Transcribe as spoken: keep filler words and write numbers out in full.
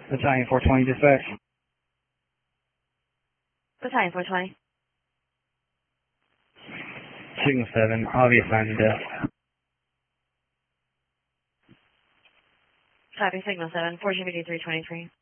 Battalion four twenty dispatch. Battalion four twenty. Signal seven, obvious signs of death. Copy, Signal seven, four G B D three twenty-three.